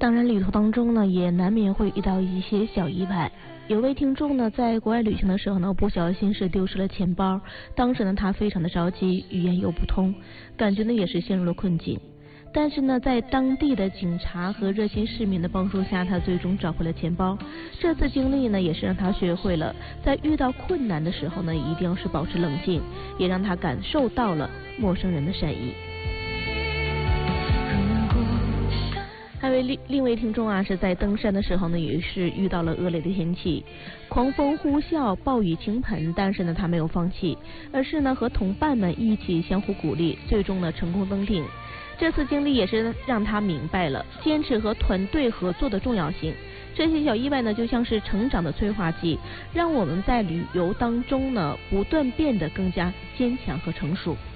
当然旅途当中呢，也难免会遇到一些小意外。有位听众呢，在国外旅行的时候呢，不小心是丢失了钱包，当时呢，他非常的着急，语言又不通，感觉呢也是陷入了困境。但是呢，在当地的警察和热心市民的帮助下，他最终找回了钱包。这次经历呢，也是让他学会了在遇到困难的时候呢，一定要是保持冷静，也让他感受到了陌生人的善意。还有另一位听众啊，是在登山的时候呢，也是遇到了恶劣的天气，狂风呼啸，暴雨倾盆，但是呢，他没有放弃，而是呢和同伴们一起相互鼓励，最终呢成功登顶。这次经历也是让他明白了坚持和团队合作的重要性。这些小意外呢，就像是成长的催化剂，让我们在旅游当中呢，不断变得更加坚强和成熟。